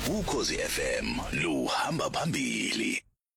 Ukhozi FM luhamba phambili.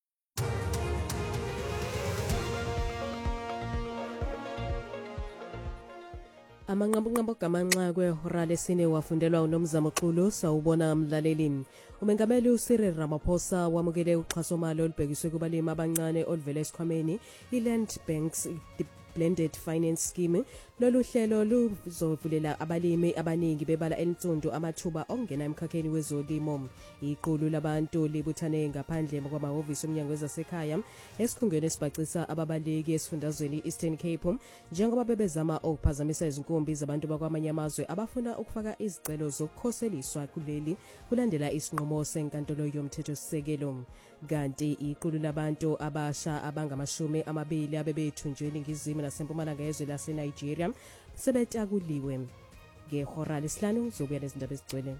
Amanqambo gamanxa kwehora lesine wafundelwa uNomzamo Xulu sawubona mlaleli. Umengameli uCyril Ramaphosa wamukele uxhasomali olubhekiswe kubalimi abancane oluvela esikhwameni iLand Banks Blended Finance Scheme. Lolu hlelo luzovulela abalimi abaningi bebala elinsundu amathuba okungena emkhakheni wezolimo. Iqulu labantu libuthane ngaphandle kwamahhovisi omnyango wezasekhaya esikhungweni esibhacisa ababaleki esifundazweni Eastern Cape njengoba bebezama ukuphazamisa izinkumbi zabantu bakwamanye amazwe abafuna ukufaka izicelo zokukhoseliswa kuleli kulandela isinqumo senkantolo yomthethosisekelo. Kanti iqulu labantu abasha abangama-20 abebethunjwe eNingizimu nasempumalanga yezwe laseNigeria sebetakuliwe. Ngehora lesihlanu zobuya nezindaba ezigcwele.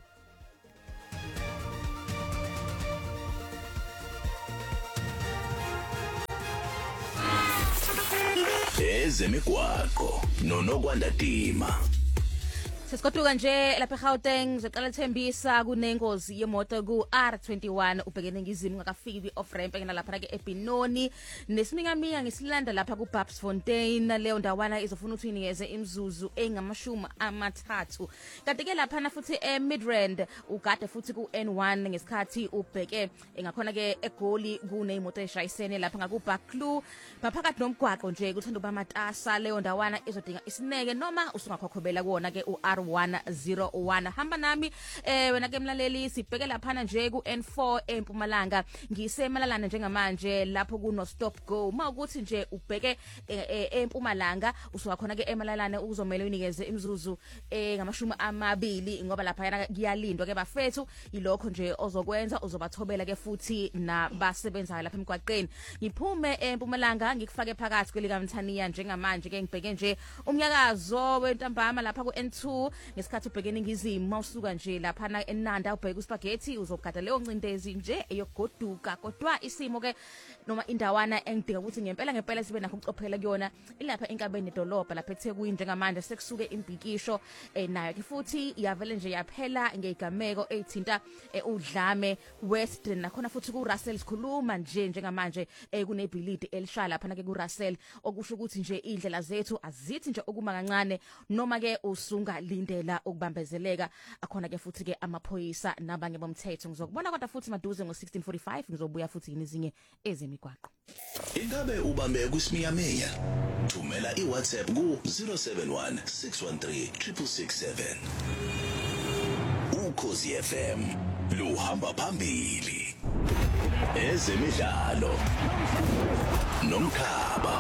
Ezemigwaqo noNokwanda Dima. Sesigoduka nje lapha eGauteng zoqala Thembisa kunengozi yemoto ku R21 ubhekene ngizimu ngakafiki kwi-off ramp engena lapha ke eBinoni nesiminyaminya ngisilanda lapha ku Babsfontein. Leyo ndawana izofuna ukuthi inikeze imzuzu engamashumi 3 kanti ke lapha na futhi eMidrand ugade futhi ku N1 ngesikhathi ubheke engakhona ke eGoli kuneyimoto eshayisene lapha ngaku Baklu baphakathi nomgwaqo nje kuthanda uba matasa. Leyo ndawana izodinga isineke noma usungakhokhobela kuona ke R101. Hamba nami wena ke mlaleli sibheke lapha nje ku N4 eMpumalanga ngiseMalalana njengamanje lapho kuno stop go. Mawukuthi nje ubheke eMpumalanga usuka khona ke eMalalane uzomela unikeze imzuzu ngamashumi 20 ngoba lapha yana kuyalindwa ke bafethu ilokho nje ozokwenza uzobathobela ke futhi nabasebenzayo lapha emgwaqeni. Ngiphume eMpumalanga ngikufake phakathi kwelika Mthaniya njengamanje ke ngibheke nje umnyakazo wentambama lapha ku N2 ngesikhathi ubhekene ngizimu mawusuka nje lapha na eNanda ubheke uSpaghetti uzogada leyo ncindezi nje eyogoduka. Kodwa isimo ke noma indawana engidinga ukuthi ngempela sibe nakho ukucophela kuyona ilapha enkabeni edolobha lapha eThekwini njengamanje sekusuke impikisho nayo ke futhi iyavele nje yaphela ngeigameko ethinta uDlame West nakhona futhi ku Russell sikhuluma nje njengamanje kunebhilidi elishala lapha ke ku Russell okusho ukuthi nje indlela zethu azithi nje okuma kancane noma ke usunga lindela ukubambezeleka. Akhona ke futhi ke amaphoyisa nabanye bomthetho ngizokubona kodwa futhi maduze ngo16:45 ngizobuya futhi nezinye ezemigwaqo. Ingabe ubambe kusiminyaminya? Thumela iWhatsApp ku 071 613 667. Ukhozi FM luhamba phambili. Ezemidlalo nomkhaba.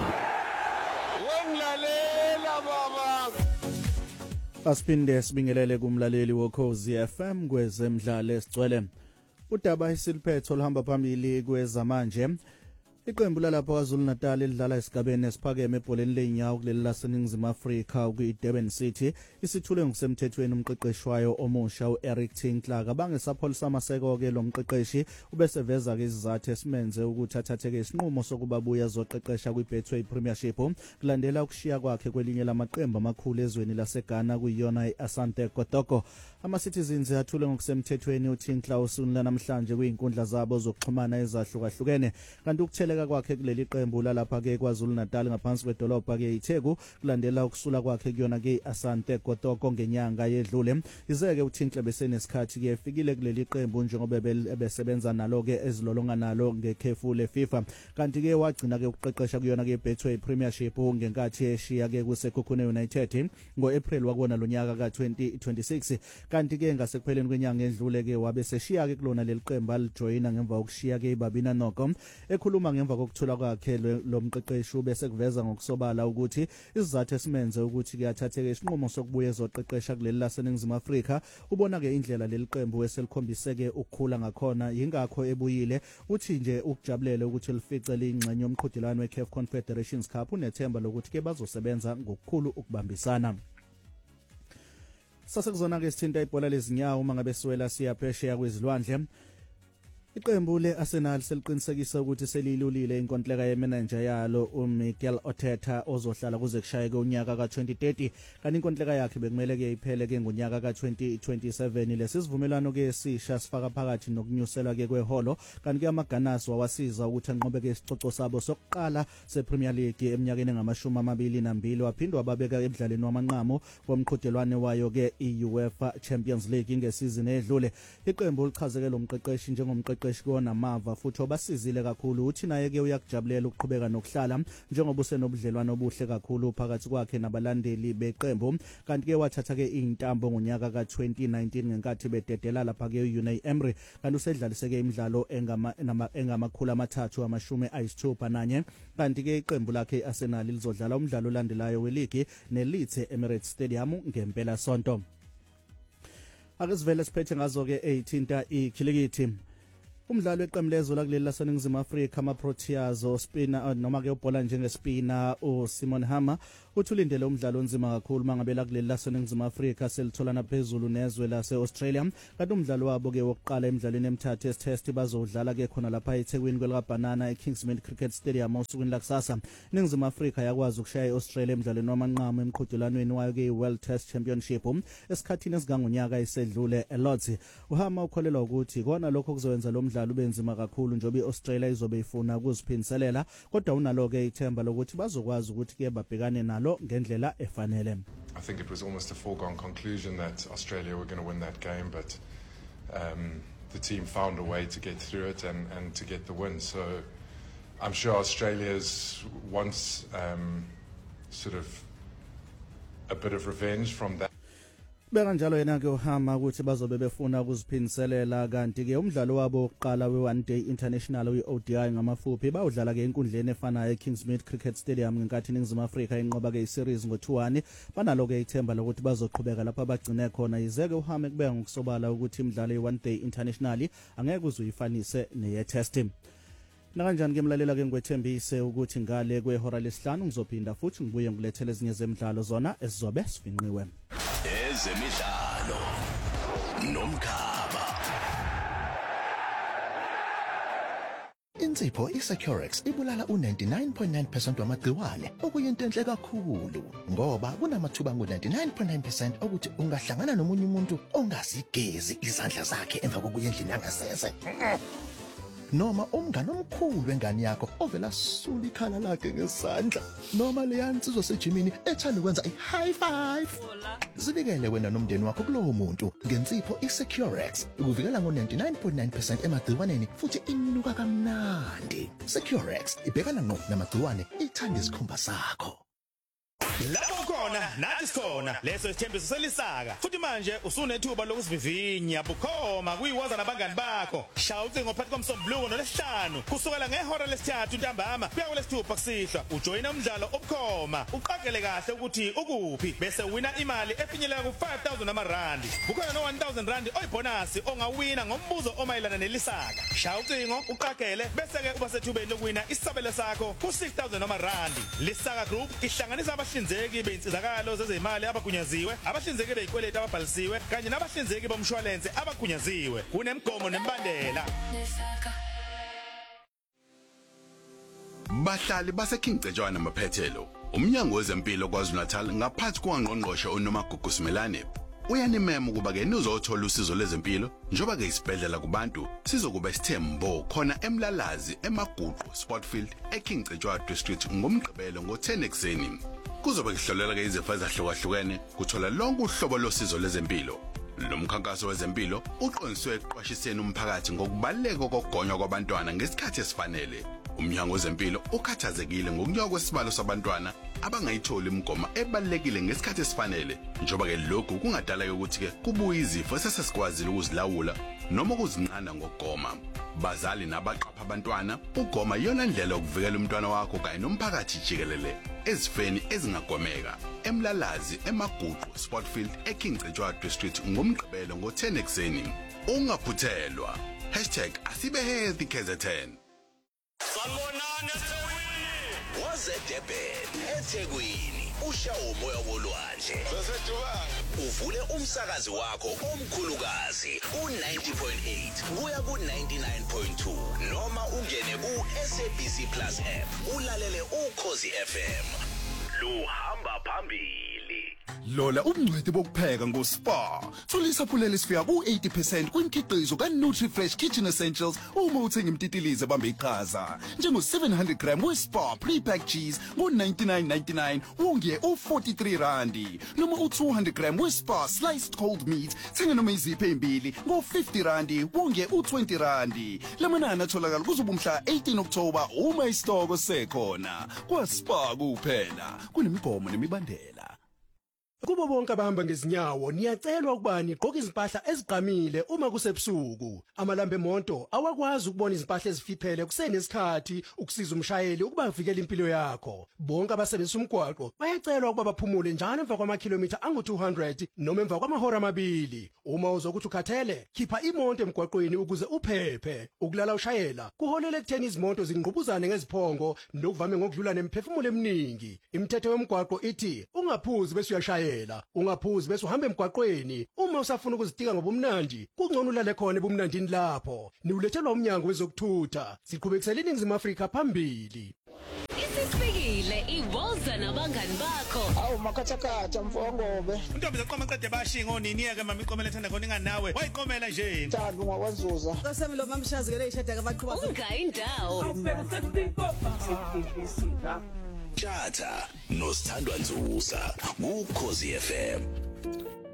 Wemlalela baba. Asiphinde sibingelele kumlaleli wokhozi FM kwezemidlalo esigcwele. Udaba isiliphetho olhamba phambili kwezamanje. Iqembu lalapha kwaZulu Natal lidlala esigabeni esiphakeme ebholeni lenyawo kuleli laseNingizimu Afrika kwiDurban City isithule ngokusemthethweni umqeqeshi wayo omusha uEric Tinkler. Bangesapholisa amaseko ke lo mqeqeshi ubeseveza ke izizathu esimenze ukuthi athatheke isinqumo sokuba buya azoqeqesha kwiBetway Premiership kulandela ukushiya kwakhe kwelinye lamaqembu amakhulu ezweni laseGhana kuyona iAsante Kotoko. Ama-Citizens athule ngokusemthethweni uTinkler usunula namhlanje kwizinkundla zabo zokuxhumana ezahlukahlukene kanti ukutheleka kwakhe kuleli qembu lalapha ke kwaZulu Natal ngaphansi kwedolobha ke iTheku kulandela ukusula kwakhe kuyona ke iAsante Kotoko ngenyanga yedlule. Izeke uTinkler besenesikhathi ke efikile kuleli qembu njengoba besebenza nalo ke ezilolonga nalo ngekhefu leFIFA kanti ke wagcina ke ukuqeqesha kuyona ke Betway Premiership ngenkathi eshiya ke kuseKhukhune United ngoApril wakona lonyaka ka2026 kanti ke ngasekupheleni kwenyanga endlule ke wabe seshiya ke kulona leli qembu alijoyina ngemva kokushiya ke iBabina Noko. Ekhuluma ngemva kokuthula kwakhe lo mqeqeshi bese kuveza ngokusobala ukuthi isizathu esimenze ukuthi ke athatheke isinqumo sokubuya ezoqeqesha kuleli laseNingizimu Afrika. Ubona ke indlela leli qembu eselikhombiseke ukukhula ngakhona yingakho ebuyile uthi nje ukujabulele ukuthi lifice lingxenye yomqhudelwano weCAF Confederations Cup unethemba lokuthi ke bazosebenza ngokukhulu ukubambisana. Sasekuzona ke sithinta ibhola lezinyawo mangabe siwela siya phesheya kwezilwandle. Iqembu leArsenal seliqinisekisa ukuthi selilulile inkontileka yemanager yalo uMikel Arteta ozohlala kuze kushayeke unyaka ka2030 kanti inkontileka yakhe bekumele ke iphele ke ngonyaka ka2027 lesisivumelwano ke sisha sifaka phakathi nokunyuselwa ke kweholo kanti ke amaGunners wawasiza ukuthi anqobe ke isicoco sabo sokuqala sePremier League eminyakeni engama22 waphindwa babeka emidlalweni wamanqamo womqhudelwane wayo ke iUEFA Champions League ngesizini edlule. Iqembu lichazeke lo mqeqeshi njengomqeqeshi konamava futhi obasizile kakhulu uthi naye ke uyakujabulela ukuqhubeka nokuhlala njengoba usenobudlelwano obuhle kakhulu phakathi kwakhe nabalandeli beqembu kanti ke wathatha ke intambo ngonyaka ka2019 ngenkathi bededela lapha ke uUnai Emery kanti usedlaliseke ke imidlalo engamakhulu amathathu amashumi ayisithupha nanye kanti ke iqembu lakhe iArsenal lizodlala umdlalo olandelayo weligi neLeeds Emirates Stadium ngempela sonto. Akusivele siphethe ngazo ke 18 ikhilikithi. Umdlalo weqembu lezwe lakuleli laseNingizimu Afrika amaProteas ospina noma ke ubhola njengespina uSimon Hammer uthulindele umdlalo onzima kakhulu mangabe lakuleli laseNingizimu Afrika selitholana phezulu nezwe laseAustralia kanti umdlalo wabo ke wokuqala emidlalweni emithathu yesitest bazodlala ke khona lapha eThekwini kwelikaBanana eKingsmead Cricket Stadium osukwini lakusasa. iNingizimu Afrika yakwazi ukushaya iAustralia emidlalweni wamanqamo emqhudelwaneni wayo ke iWorld Test Championship esikhathini esingangonyaka esedlule eLords. uHammer ukholelwa ukuthi kona lokho kuzowenza lo umdlalo ubenzima kakhulu njobe iAustralia izobe ifuna ukuziphindiselela kodwa unalo ke ithemba lokuthi bazokwazi ukuthi ke babhekane nalo ngendlela efanele. I think it was almost a foregone conclusion that Australia were going to win that game, but the team found a way to get through it and to get the win. So I'm sure Australia's wants sort of a bit of revenge from that. Beka njalo yena ke uHammer ukuthi bazobe befuna ukuziphindiselela kanti ke umdlalo wabo oqala we1 day international weODI ngamafuphi bawudlala ke enkundleni efanayo eKingsmead Cricket Stadium ngenkathi iNingizimu Afrika inqoba ke iseries ngo2-1 banalo ke ithemba lokuthi bazoqhubeka lapha abagcine khona izeke uHammer kubeka ngokusobala ukuthi imidlalo ye1 day international angeke uzuyifanise neyetest. Nakanjani ke mlalela ke ngwethembise ukuthi ngale kwehora lesihlanu ngizophinda futhi ngibuye ngilethele ezinye zemidlalo zona esizobe sifinqiwe. Ezemidlalo nomkhaba. Insipho iSecurex ibulala u99.9% wamagciwane okuyinto enhle kakhulu ngoba kunamathuba ngo99.9% ukuthi ungahlangana nomunye umuntu ongazigezi izandla zakhe emva kokuya endlini yangasese. Noma umngane omkhulu wengane yakho ovela sula ikhala lakhe ngesandla noma leyansizwa sejimini ethanda ukwenza i-high five. Zibikele wena nomndeni wakho kulowo muntu ngensipho iSecurex ukuvikela ngo99.9% emagciwaneni futhi inuka kamnandi. Securex ibhekana ngqo namagciwane ithanda isikhumba sakho. Lapho khona nathi sikhona leso isithembiso selisaka futhi manje usunethuba lokusivivinya bukhoma kuyiwaza nabangani bakho shawuthi ngophathi komsombuluko nolesihlanu kusukela ngehora lesithathu ntambama kuya kulesithupha kusihlwa ujoyina umdlalo obukhoma uqagele kahle ukuthi ukuphi bese wina imali efinyelela ku5000 randi kukhona no1000 randi oyibonus ongawina ngombuzo omayelana nelisaka shawucingo uqagele bese ke uba sethubeni lokuwina isabelo sakho ku6000 randi. Lisaka Group ihlanganisa abahlinzeki beinsizakalo zezimali abagunyaziwe abahlinzeki beyikweleti ababhalisiwe kanye nabahlinzeki bomshwalense abagunyaziwe kunemgomo nembandela. Bahlali baseKingcetshwana Maphethelo umnyango wezempilo KwaZulu-Natal ngaphansi kwaNgqongqoshe uNomagugu Simelane uyanimema ukuba ke nizothola usizo lezempilo njoba ke isibhedlela kubantu sizokuba isithembo khona eMlalazi eMaguqu Sportfield eKingcetshwana District ngomgqibelo ngo10 ekseni. Kuzobe kuhlolela ke izifo ezahlukahlukene kuthola lonke uhlobo losizo lezempilo. Lo mkhankaso wezempilo uqondiswe eqwashiseni umphakathi ngokubaleka kokugonywa kwabantwana ngesikhathi esifanele. Umnyango wezempilo ukhathazekile ngokunyuka kwesibalo sabantwana abangayitholi imigomo ebalekile ngesikhathi esifanele njoba ke lokhu kungadala ukuthi ke kubuye izifo esesesikwazile ukuzilawula noma ukuzinqanda ngokugoma. Bazali nabaqapha abantwana ugoma yona ndlela yokuvikela umntwana wakho kanye nomphakathi jikelele ezifeni ezingagomeka. eMlalazi eMaguqu Sportfield eKingcetshwana District ngomgqibelo ngo10 ekseni. Ungaphuthelwa #asibehealthy KZN. Sanibonani eThekwini. WazeDurban eThekwini ushawo umoya wolwandle. Uvule umsakazi wakho omkhulukazi ku90.8 kuya ku99.2 noma ungene ku-SABC Plus app ulalele Ukhozi FM. Luhamba phambili. Lola ubungcweti bokupheka ngoSpa. Thola isaphulelo esifika ku80% kwimikhiqizo kaNutrifresh Kitchen Essentials uma uthenga imtitilize ebambe iqhaza. Njengo 700 gram weSpa pre-packed cheese ngo99.99 wonge u43 randi. Noma u200 gram weSpa sliced cold meat thenga noma iziphe ezimbili ngo50 randi wonge u20 randi. Lamanani atholakala kuzobumhla 18 October uma isitoko sekhona. KwaSpa kuphela kunemigomo nemibandela. Kubo bonke abahamba ngezinyawo niyacelwa ukuba niqoke izimpahla ezigqamile uma kusebusuku. Amalambe emonto awakwazi ukubona izimpahla ezifiphele kusenesikhathi ukusiza umshayeli ukuba avikele impilo yakho. Bonke abasebenzisa umgwaqo bayacelwa ukuba baphumule njalo emva kwamakhilomitha angu200 noma emva kwamahora amabili. Uma uzokuthi ukhathele, khipha imonto emgwaqweni ukuze uphephe. Ukulala ushayela kuholela ekutheni izimoto zingqubuzane ngeziphongo nokuvame ngokudlula nemphefumulo eminingi. Imithetho yomgwaqo ithi ungaphuzi bese uyashayela. Ungaphuzi bese uhamba emgwaqweni. Uma usafuna ukuzitika ngobumnandi, kungcono ulale khona ebumnandini lapho. Niulethelwa umnyango wezokuthutha. Siqhubekisela iNingizimu Afrika phambili. Isifikile iwoza nabangani bakho. Awu makhathakhatha mfowongobe. Untombi zaqoma qede bashingo niniyeke mama iqomela ethanda khona inganawe. Wayiqomela nje. Thanda ngakwanzuza. Qasemi lo mamshazi ke leyishada ke baqhuba. Ungayindawo. Tjata noSithandwa Nzusa kuKhozi FM.